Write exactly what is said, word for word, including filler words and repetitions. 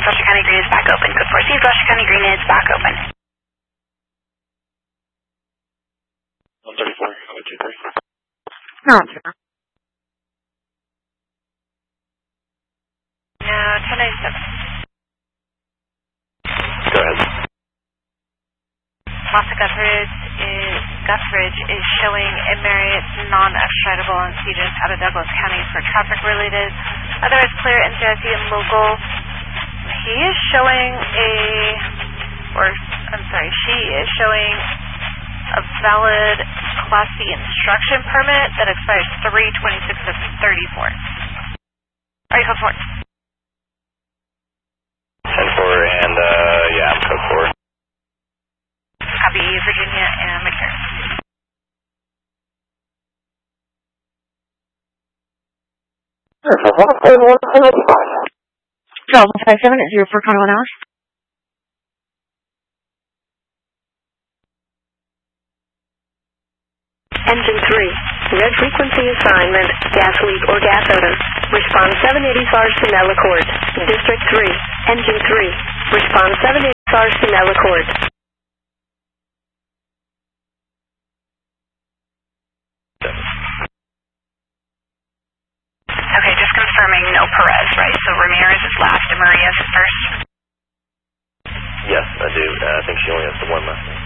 Foster County Green is back open. Code four C, Foster County Green is back open. one thirty-four, code two three. No. No, ten ninety-seven. Go ahead. Massa Guthridge is, Guthridge is showing a Marriott non-extradable antecedents out of Douglas County for traffic related. Otherwise clear N C I C and local. He is showing a, or I'm sorry, she is showing a valid Class C instruction permit that expires three twenty-six of thirty-four. Alright, code four. ten four and, uh, yeah, I'm code four. Copy, Virginia and McCarran. So, one five seven at zero four Conroe hours. Engine three, red frequency assignment, gas leak or gas odor. Respond seven eighty S A R S to Nella Court. District three, Engine three, respond seven eighty S A R S to Nella Court. Okay, just confirming no Perez, right? So Ramirez is last and Maria's is first? Yes, I do. Uh, I think she only has the one left.